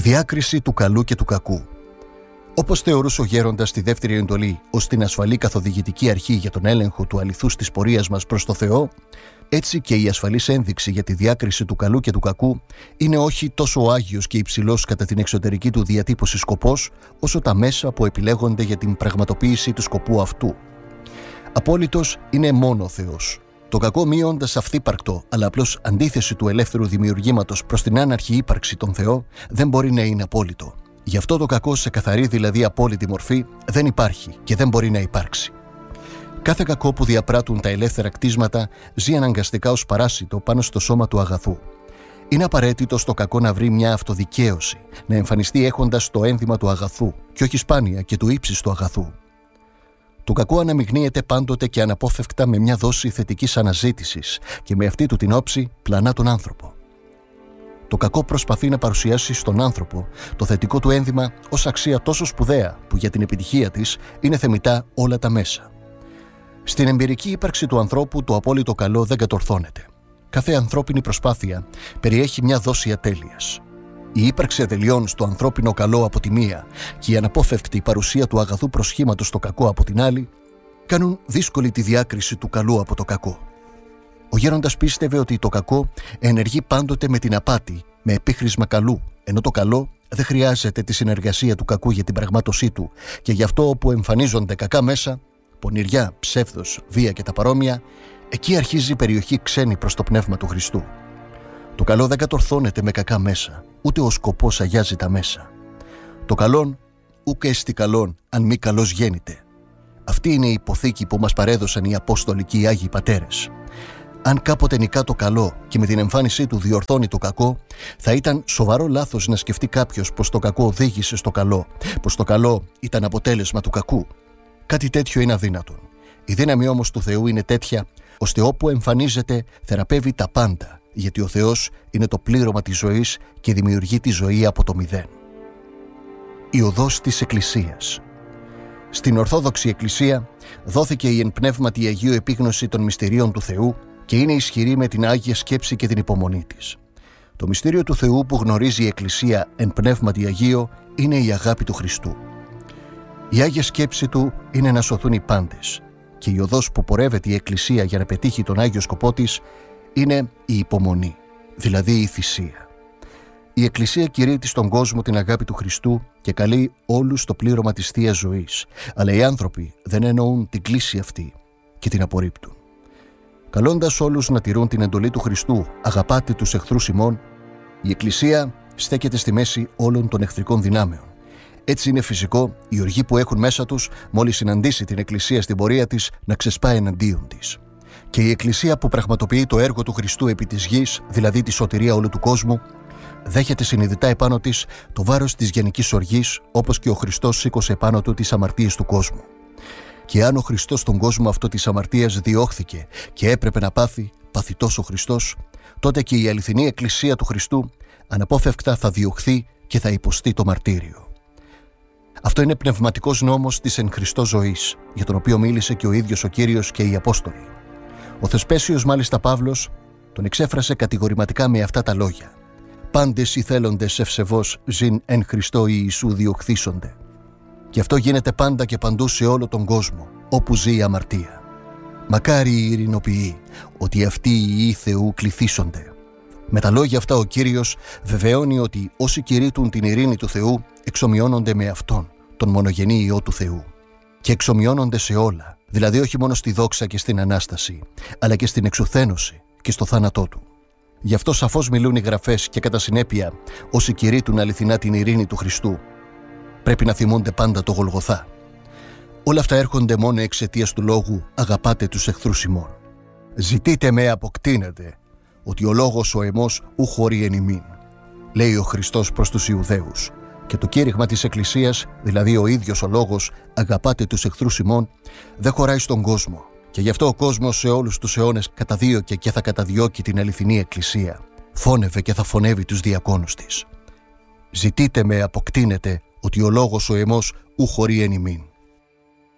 διάκριση του καλού και του κακού. Όπως θεωρούσε ο γέροντας τη δεύτερη εντολή ως την ασφαλή καθοδηγητική αρχή για τον έλεγχο του αληθούς της πορείας μας προς το Θεό, έτσι και η ασφαλής ένδειξη για τη διάκριση του καλού και του κακού είναι όχι τόσο ο άγιος και υψηλός κατά την εξωτερική του διατύπωση σκοπός, όσο τα μέσα που επιλέγονται για την πραγματοποίηση του σκοπού αυτού. Απόλυτος είναι μόνο ο Θεός. Το κακό, μείοντας αυθύπαρκτο, αλλά απλώς αντίθεση του ελεύθερου δημιουργήματος προς την άναρχη ύπαρξη των Θεό, δεν μπορεί να είναι απόλυτο. Γι' αυτό το κακό σε καθαρή δηλαδή απόλυτη μορφή δεν υπάρχει και δεν μπορεί να υπάρξει. Κάθε κακό που διαπράττουν τα ελεύθερα κτίσματα ζει αναγκαστικά ως παράσιτο πάνω στο σώμα του αγαθού. Είναι απαραίτητο στο κακό να βρει μια αυτοδικαίωση, να εμφανιστεί έχοντας το ένδυμα του αγαθού και όχι σπάνια και του ύψιστου αγαθού. Το κακό αναμειγνύεται πάντοτε και αναπόφευκτα με μια δόση θετικής αναζήτησης και με αυτή του την όψη πλανά τον άνθρωπο. Το κακό προσπαθεί να παρουσιάσει στον άνθρωπο το θετικό του ένδυμα ως αξία τόσο σπουδαία που για την επιτυχία της είναι θεμιτά όλα τα μέσα. Στην εμπειρική ύπαρξη του ανθρώπου το απόλυτο καλό δεν κατορθώνεται. Κάθε ανθρώπινη προσπάθεια περιέχει μια δόση ατέλειας. Η ύπαρξη ατελειών στο ανθρώπινο καλό από τη μία και η αναπόφευκτη παρουσία του αγαθού προσχήματος στο κακό από την άλλη κάνουν δύσκολη τη διάκριση του καλού από το κακό. Ο γέροντας πίστευε ότι το κακό ενεργεί πάντοτε με την απάτη, με επίχρησμα καλού, ενώ το καλό δεν χρειάζεται τη συνεργασία του κακού για την πραγμάτωσή του και γι' αυτό όπου εμφανίζονται κακά μέσα, πονηριά, ψεύδος, βία και τα παρόμοια, εκεί αρχίζει η περιοχή ξένη προς το πνεύμα του Χριστού. Το καλό δεν κατορθώνεται με κακά μέσα, ούτε ο σκοπός αγιάζει τα μέσα. Το καλόν ουκ έστι καλόν, αν μη καλός γέννηται. Αυτή είναι η υποθήκη που μας παρέδωσαν οι Απόστολοι και οι Άγιοι Πατέρες. Αν κάποτε νικά το καλό και με την εμφάνισή του διορθώνει το κακό, θα ήταν σοβαρό λάθος να σκεφτεί κάποιος πως το κακό οδήγησε στο καλό, πως το καλό ήταν αποτέλεσμα του κακού. Κάτι τέτοιο είναι αδύνατον. Η δύναμη όμως του Θεού είναι τέτοια, ώστε όπου εμφανίζεται θεραπεύει τα πάντα, γιατί ο Θεός είναι το πλήρωμα της ζωής και δημιουργεί τη ζωή από το μηδέν. Η οδός της Εκκλησίας. Στην Ορθόδοξη Εκκλησία δόθηκε η εν πνεύματι Αγίου επίγνωση των μυστηρίων του Θεού και είναι ισχυρή με την Άγια σκέψη και την υπομονή της. Το μυστήριο του Θεού που γνωρίζει η Εκκλησία εν πνεύματι Αγίο είναι η αγάπη του Χριστού. Η Άγια σκέψη του είναι να σωθούν οι πάντες και η οδός που πορεύεται η Εκκλησία για να πετύχει τον Άγιο σκοπό της είναι η υπομονή, δηλαδή η θυσία. Η Εκκλησία κηρύττει στον κόσμο την αγάπη του Χριστού και καλεί όλους στο πλήρωμα της Θείας Ζωής, αλλά οι άνθρωποι δεν εννοούν την κλίση αυτή και την απορρίπτουν. Καλώντας όλους να τηρούν την εντολή του Χριστού, αγαπάτε τους εχθρούς ημών, η Εκκλησία στέκεται στη μέση όλων των εχθρικών δυνάμεων. Έτσι είναι φυσικό οι οργοί που έχουν μέσα τους, μόλις συναντήσει την Εκκλησία στην πορεία της, να ξεσπάει εναντίον της. Και η Εκκλησία που πραγματοποιεί το έργο του Χριστού επί της γης, δηλαδή τη σωτηρία όλου του κόσμου, δέχεται συνειδητά επάνω της το βάρος της γενικής οργής, όπως και ο Χριστός σήκωσε επάνω του τις αμαρτίες του κόσμου. Και αν ο Χριστός στον κόσμο αυτό της αμαρτίας διώχθηκε και έπρεπε να πάθει, παθητός ο Χριστός, τότε και η αληθινή Εκκλησία του Χριστού αναπόφευκτα θα διωχθεί και θα υποστεί το μαρτύριο. Αυτό είναι πνευματικός νόμος της εν Χριστώ ζωής, για τον οποίο μίλησε και ο ίδιος ο Κύριος και οι Απόστολοι. Ο Θεσπέσιος μάλιστα Παύλος τον εξέφρασε κατηγορηματικά με αυτά τα λόγια: «Πάντες οι θέλοντες ευσεβώς ζην εν Χριστώ Ιησού διωχθήσονται». Και αυτό γίνεται πάντα και παντού σε όλο τον κόσμο, όπου ζει η αμαρτία. Μακάρι οι ειρηνοποιοί, ότι αυτοί οι ιοί Θεού κληθήσονται. Με τα λόγια αυτά ο Κύριος βεβαιώνει ότι όσοι κηρύττουν την ειρήνη του Θεού εξομοιώνονται με Αυτόν, τον μονογενή Υιό του Θεού. Και εξομοιώνονται σε όλα, δηλαδή όχι μόνο στη δόξα και στην Ανάσταση, αλλά και στην εξουθένωση και στο θάνατό Του. Γι' αυτό σαφώς μιλούν οι Γραφές και κατά συνέπεια όσοι κηρύττουν αληθινά την ειρήνη του Χριστού πρέπει να θυμούνται πάντα το Γολγοθά. Όλα αυτά έρχονται μόνο εξαιτίας του λόγου «Αγαπάτε τους εχθρούς ημών». «Ζητείτε με αποκτήνετε, ότι ο λόγος ο εμός ου χωρεί εν ημίν», λέει ο Χριστός προς τους Ιουδαίους. Και το κήρυγμα της Εκκλησίας, δηλαδή ο ίδιος ο λόγος «Αγαπάτε τους εχθρούς ημών», δεν χωράει στον κόσμο. Και γι' αυτό ο κόσμος σε όλους τους αιώνες καταδίωκε και θα καταδιώκει την αληθινή Εκκλησία. Φώνευε και θα φωνεύει τους διακόνους της. «Ζητείτε με αποκτήνετε, ότι ο λόγος ο εμός ου χωρεί εν ημίν».